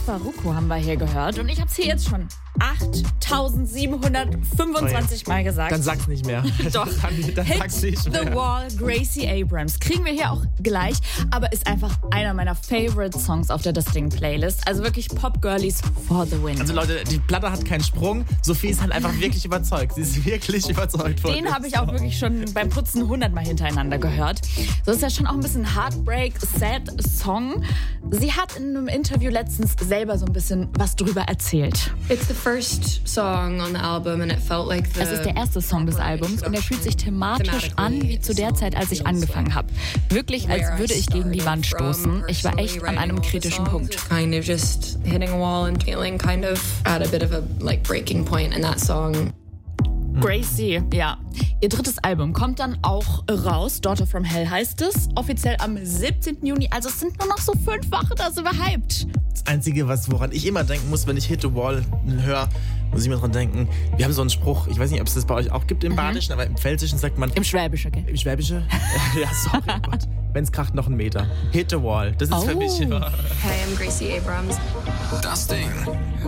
Baruko haben wir hier gehört und ich habe es hier jetzt schon 8725 Mal gesagt. Dann sag's nicht mehr. Doch. Dann sag's nicht mehr. The Wall, Gracie Abrams. Kriegen wir hier auch gleich, aber ist einfach einer meiner Favorite Songs auf der Distinct-Playlist. Also wirklich Pop-Girlies for the win. Also Leute, die Platte hat keinen Sprung. Sophie ist halt einfach wirklich überzeugt. Sie ist wirklich überzeugt von Den habe ich auch wirklich schon beim Putzen 100 Mal hintereinander gehört. So ist ja schon auch ein bisschen Heartbreak, Sad Song. Sie hat in einem Interview letztens selber so ein bisschen was drüber erzählt. It's the first song on the album and it felt like Es ist der erste Song des Albums und er fühlt sich thematisch an wie zu der Zeit, als ich angefangen habe. Wirklich, als würde ich gegen die Wand stoßen. Ich war echt an einem kritischen Punkt. Kind of just hitting a wall and feeling kind of at a bit of a breaking point in that song. Gracie, ja. Ihr drittes Album kommt dann auch raus. Daughter from Hell heißt es. Offiziell am 17. Juni. Also es sind nur noch so 5 Wochen, das überhyped. Das Einzige, woran ich immer denken muss, wenn ich Hit the Wall höre, muss ich immer dran denken. Wir haben so einen Spruch, ich weiß nicht, ob es das bei euch auch gibt im Badischen, aber im Pfälzischen sagt man... Im Schwäbischen, gell? Im Schwäbischen? Ja, sorry, oh Gott. Wenn es kracht, noch 1 Meter. Hit the Wall. Das ist für mich... Hey, I'm Gracie Abrams. Das Ding.